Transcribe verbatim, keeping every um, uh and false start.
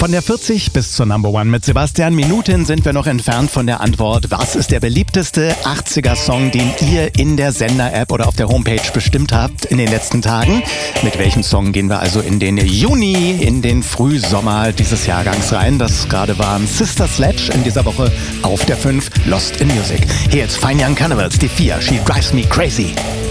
Von der vierzig bis zur Number One mit Sebastian. Minuten sind wir noch entfernt von der Antwort. Was ist der beliebteste achtziger-Song, den ihr in der Sender-App oder auf der Homepage bestimmt habt in den letzten Tagen? Mit welchem Song gehen wir also in den Juni, in den Frühsommer dieses Jahrgangs rein? Das gerade waren Sister Sledge in dieser Woche auf der fünf, Lost in Music. Hier jetzt Fine Young Carnivals, die vier, She Drives Me Crazy.